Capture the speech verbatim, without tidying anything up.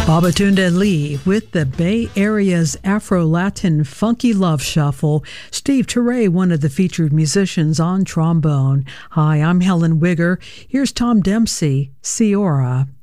Babatunde Lee with the Bay Area's Afro-Latin Funky Love Shuffle. Steve Turre, one of the featured musicians on trombone. Hi, I'm Helen Wigger. Here's Tom Dempsey, Ciora.